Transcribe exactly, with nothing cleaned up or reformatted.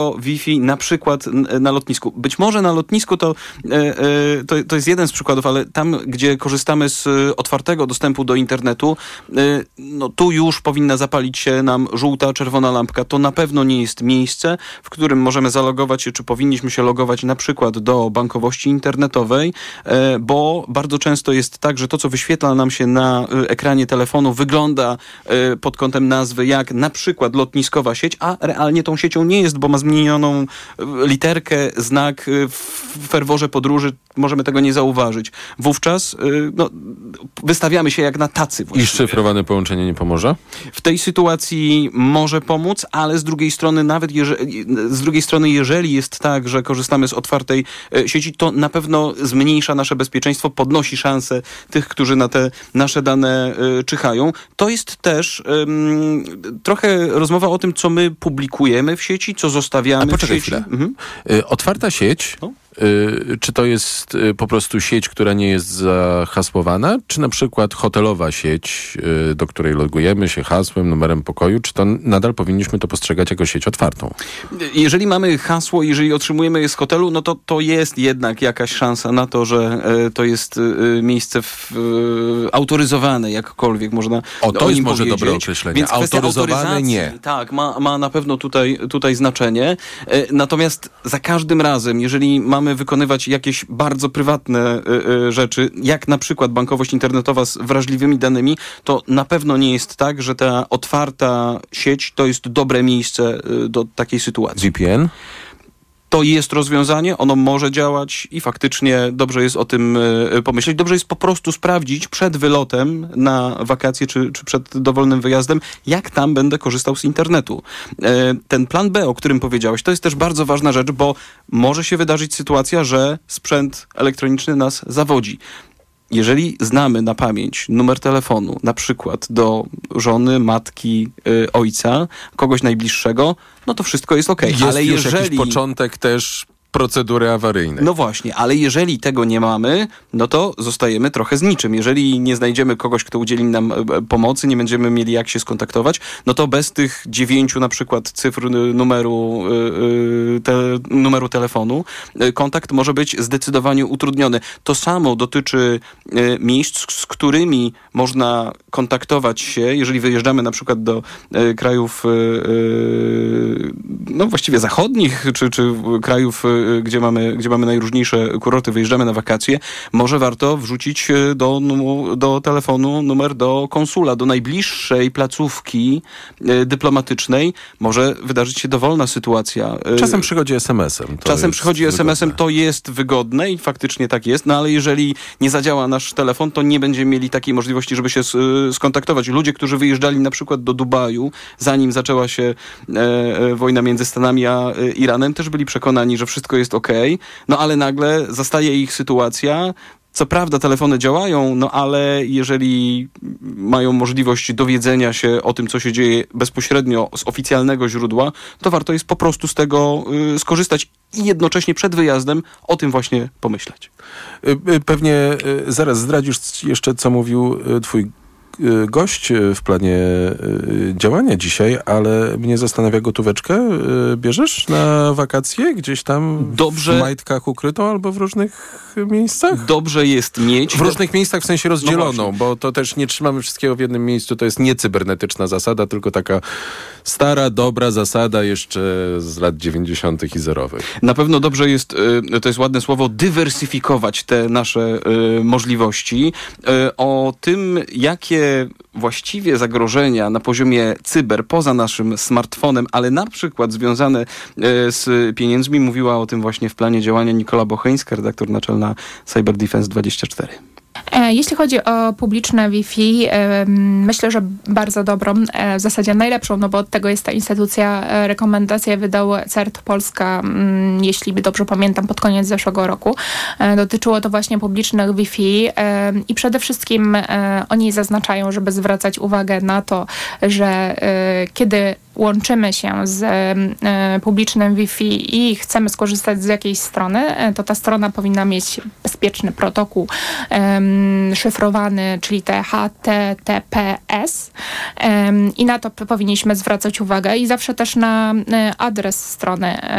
Wi-Fi na przykład na lotnisku. Być może na lotnisku to, to, to jest jeden z przykładów, ale tam, gdzie korzystamy z otwartego dostępu do internetu, no tu już powinna zapalić się nam żółta, czerwona lampka. To na pewno nie jest miejsce, w którym możemy zalogować się, czy powinniśmy się logować na przykład do bankowości internetowej, bo bardzo często jest tak, że to, co wyświetla nam się na ekranie telefonu, wygląda pod kątem nazwy jak na przykład lotniskowa sieć, a realnie tą siecią nie jest, bo ma zmienioną literkę, znak w ferworze podróży. Możemy tego nie zauważyć. Wówczas no, wystawiamy się jak na tacy. Właściwie. I szyfrowane połączenie nie pomoże? W tej sytuacji może pomóc, ale z drugiej strony nawet jeżeli, z drugiej strony jeżeli jest tak, że korzystamy z otwartej sieci, to na pewno zmniejsza nasze bezpieczeństwo, podnosi szanse tych, którzy na te nasze dane y, czyhają. To jest też y, trochę rozmowa o tym, co my publikujemy w sieci, co zostawiamy A poczekaj w sieci. chwilę. Mhm. Y, otwarta sieć... No. Y, czy to jest y, po prostu sieć, która nie jest zahasłowana, czy na przykład hotelowa sieć, y, do której logujemy się hasłem, numerem pokoju, czy to nadal powinniśmy to postrzegać jako sieć otwartą? Jeżeli mamy hasło, jeżeli otrzymujemy je z hotelu, no to to jest jednak jakaś szansa na to, że y, to jest y, miejsce w, y, autoryzowane, jakkolwiek można O, to o jest nim może powiedzieć. dobre określenie. Więc Autoryzowane nie. Tak, ma, ma na pewno tutaj, tutaj znaczenie. Y, natomiast za każdym razem, jeżeli mamy mamy wykonywać jakieś bardzo prywatne y, y, rzeczy, jak na przykład bankowość internetowa z wrażliwymi danymi, to na pewno nie jest tak, że ta otwarta sieć to jest dobre miejsce y, do takiej sytuacji. V P N? To jest rozwiązanie, ono może działać i faktycznie dobrze jest o tym y, pomyśleć. Dobrze jest po prostu sprawdzić przed wylotem na wakacje czy, czy przed dowolnym wyjazdem, jak tam będę korzystał z internetu. Y, ten plan B, o którym powiedziałeś, to jest też bardzo ważna rzecz, bo może się wydarzyć sytuacja, że sprzęt elektroniczny nas zawodzi. Jeżeli znamy na pamięć numer telefonu, na przykład do żony, matki, y, ojca, kogoś najbliższego, no to wszystko jest okej. Jest Ale już jeżeli jakiś początek też procedury awaryjnej. No właśnie, ale jeżeli tego nie mamy, no to zostajemy trochę z niczym. Jeżeli nie znajdziemy kogoś, kto udzieli nam pomocy, nie będziemy mieli jak się skontaktować, no to bez tych dziewięciu na przykład cyfr numeru, te, numeru telefonu kontakt może być zdecydowanie utrudniony. To samo dotyczy miejsc, z którymi można kontaktować się, jeżeli wyjeżdżamy na przykład do krajów no właściwie zachodnich, czy, czy krajów Gdzie mamy, gdzie mamy najróżniejsze kurorty, wyjeżdżamy na wakacje, może warto wrzucić do, do telefonu numer do konsula, do najbliższej placówki y, dyplomatycznej. Może wydarzyć się dowolna sytuacja. Czasem przychodzi es em esem. Czasem przychodzi es em esem, to jest wygodne i faktycznie tak jest, no ale jeżeli nie zadziała nasz telefon, to nie będziemy mieli takiej możliwości, żeby się s- skontaktować. Ludzie, którzy wyjeżdżali na przykład do Dubaju, zanim zaczęła się e, e, wojna między Stanami a e, Iranem, też byli przekonani, że wszystko jest okej, no ale nagle zastaje ich sytuacja. Co prawda telefony działają, no ale jeżeli mają możliwość dowiedzenia się o tym, co się dzieje bezpośrednio z oficjalnego źródła, to warto jest po prostu z tego y, skorzystać i jednocześnie przed wyjazdem o tym właśnie pomyśleć. Pewnie y, zaraz zdradzisz jeszcze, co mówił y, twój gość w planie działania dzisiaj, ale mnie zastanawia, gotóweczkę bierzesz na wakacje gdzieś tam Dobrze. w majtkach ukrytą albo w różnych miejscach? Dobrze jest mieć. W różnych miejscach w sensie rozdzieloną, no bo to też nie trzymamy wszystkiego w jednym miejscu. To jest nie cybernetyczna zasada, tylko taka stara, dobra zasada jeszcze z lat dziewięćdziesiątych i zerowych. Na pewno dobrze jest, to jest ładne słowo, dywersyfikować te nasze możliwości. O tym, jakie właściwie zagrożenia na poziomie cyber, poza naszym smartfonem, ale na przykład związane z pieniędzmi, mówiła o tym właśnie w planie działania Nikola Bocheńska, redaktor naczelna Cyber Defense dwadzieścia cztery. Jeśli chodzi o publiczne Wi-Fi, myślę, że bardzo dobrą, w zasadzie najlepszą, no bo od tego jest ta instytucja. Rekomendację wydał CERT Polska, jeśli dobrze pamiętam, pod koniec zeszłego roku. Dotyczyło to właśnie publicznych Wi-Fi i przede wszystkim oni zaznaczają, żeby zwracać uwagę na to, że kiedy łączymy się z e, publicznym Wi-Fi i chcemy skorzystać z jakiejś strony, e, to ta strona powinna mieć bezpieczny protokół e, szyfrowany, czyli te H T T P S e, i na to p- powinniśmy zwracać uwagę i zawsze też na e, adres strony